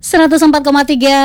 104,3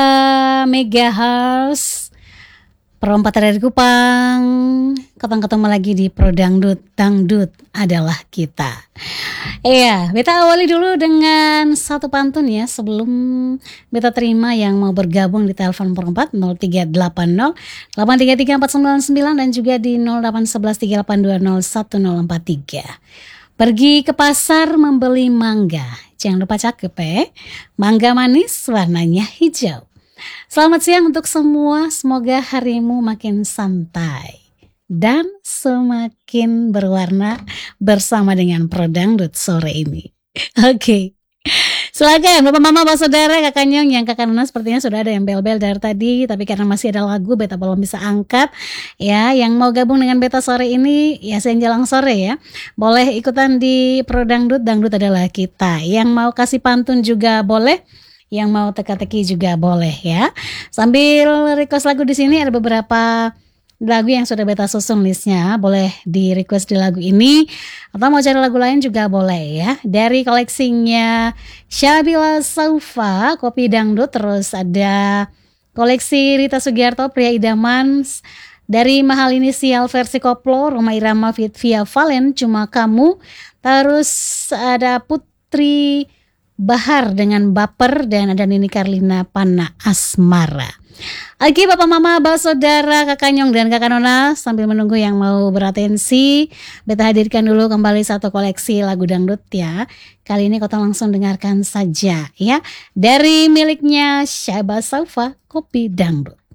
MHz Perempatan dari Kupang. Ketemu lagi di Pro Dangdut, Dangdut adalah kita. Iya, beta awali dulu dengan satu pantun ya sebelum beta terima yang mau bergabung di telepon perempat 0380 833 499 dan juga di 0811 382 1043. Pergi ke pasar membeli mangga. Jangan lupa cakep ya. Mangga manis warnanya hijau. Selamat siang untuk semua. Semoga harimu makin santai dan semakin berwarna bersama dengan Pro Dangdut sore ini. Oke. Silakan Bapak Mama, Bapak Saudara, Kakak Nyong, yang Kakak Nona sepertinya sudah ada yang bel-bel dari tadi, tapi karena masih ada lagu beta belum bisa angkat. Ya, yang mau gabung dengan beta sore ini ya senjalang sore ya. Boleh ikutan di Pro Dangdut, Dangdut adalah kita. Yang mau kasih pantun juga boleh. Yang mau teka-teki juga boleh ya. Sambil request lagu di sini ada beberapa lagu yang sudah beta susun listnya. Boleh di request di lagu ini atau mau cari lagu lain juga boleh ya. Dari koleksinya Syabila Saufa, Kopi Dangdut. Terus ada koleksi Rita Sugiarto, Pria Idaman. Dari Mahal Inisial versi koplo, Roma Irama via Valen, Cuma Kamu. Terus ada Putri Bahar dengan Baper, dan ada Nini Karlina Pana Asmara. Oke Bapak Mama, Bapak Saudara, Kakak Nyong dan Kakak Nona, sambil menunggu yang mau beratensi, beta hadirkan dulu kembali satu koleksi lagu dangdut ya. Kali ini kita langsung dengarkan saja ya. Dari miliknya Syabila Saufa, Kopi Dangdut.